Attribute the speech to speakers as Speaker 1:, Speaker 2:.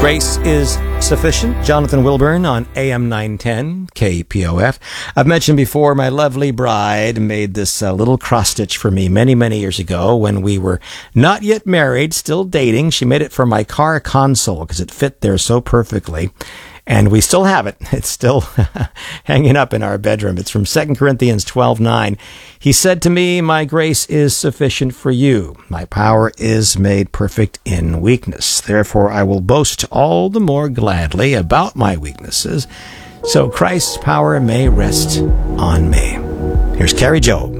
Speaker 1: Grace is Sufficient. Jonathan Wilburn on AM 910 KPOF. I've mentioned before my lovely bride made this little cross stitch for me many, many years ago when we were not yet married, still dating. She made it for my car console because it fit there so perfectly. And we still have it. It's still hanging up in our bedroom. It's from 2 Corinthians 12:9. He said to me, "My grace is sufficient for you. My power is made perfect in weakness. Therefore, I will boast all the more gladly about my weaknesses, so Christ's power may rest on me." Here's Carrie Joe.